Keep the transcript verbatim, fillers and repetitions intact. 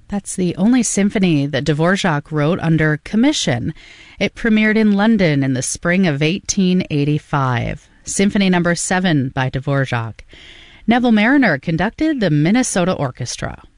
That's the only symphony that Dvorak wrote under commission. It premiered in London in the spring of eighteen eighty-five. Symphony number seven by Dvorak. Neville Marriner conducted the Minnesota Orchestra.